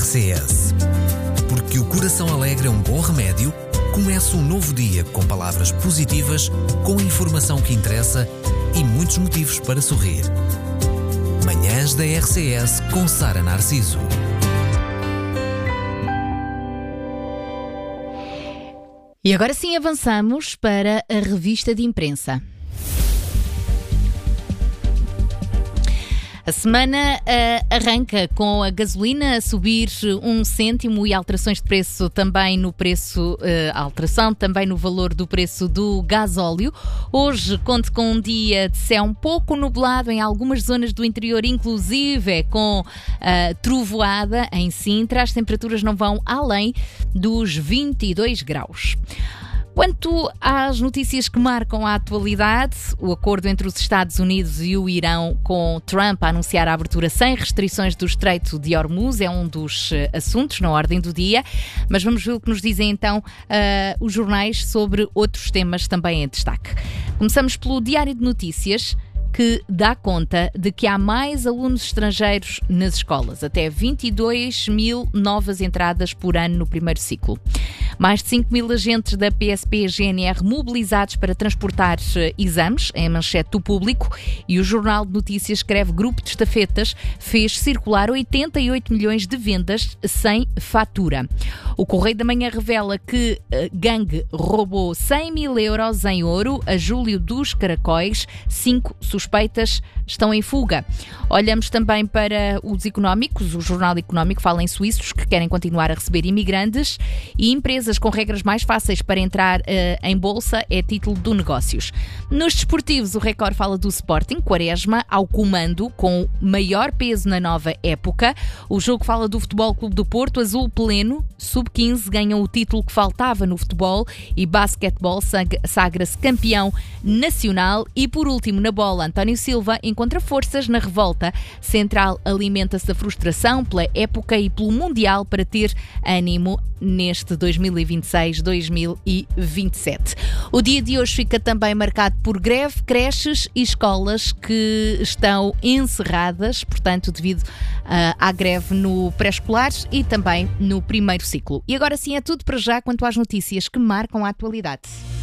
RCS. Porque o coração alegre é um bom remédio, começa um novo dia com palavras positivas, com informação que interessa e muitos motivos para sorrir. Manhãs da RCS com Sara Narciso. E agora sim avançamos para a revista de imprensa. A semana arranca com a gasolina a subir 1 cêntimo e alterações de preço também no preço, alteração também no valor do preço do gasóleo. Hoje conto com um dia de céu um pouco nublado em algumas zonas do interior, inclusive com trovoada em Sintra. As temperaturas não vão além dos 22 graus. Quanto às notícias que marcam a atualidade, o acordo entre os Estados Unidos e o Irão, com Trump a anunciar a abertura sem restrições do Estreito de Hormuz, é um dos assuntos na ordem do dia, mas vamos ver o que nos dizem então os jornais sobre outros temas também em destaque. Começamos pelo Diário de Notícias, que dá conta de que há mais alunos estrangeiros nas escolas, até 22 mil novas entradas por ano no primeiro ciclo. Mais de 5 mil agentes da PSP e GNR mobilizados para transportar exames, é a manchete do Público, e o Jornal de Notícias escreve: grupo de estafetas fez circular 88 milhões de vendas sem fatura. O Correio da Manhã revela que gangue roubou 100 mil euros em ouro a Júlio dos Caracóis, 5 suspeitas estão em fuga. Olhamos também para os económicos. O Jornal Económico fala em suíços que querem continuar a receber imigrantes e empresas com regras mais fáceis para entrar em bolsa, é título do Negócios. Nos desportivos, o Record fala do Sporting, Quaresma ao comando, com maior peso na nova época. O jogo fala do Futebol Clube do Porto, azul pleno, sub-15 ganham o título que faltava no futebol e basquetebol sagra-se campeão nacional. E por último, na bola, António Silva encontra forças na revolta. Central alimenta-se da frustração pela época e pelo Mundial para ter ânimo neste 2026-2027. O dia de hoje fica também marcado por greve, creches e escolas que estão encerradas, portanto, devido à greve no pré-escolar e também no primeiro ciclo. E agora sim é tudo para já quanto às notícias que marcam a atualidade.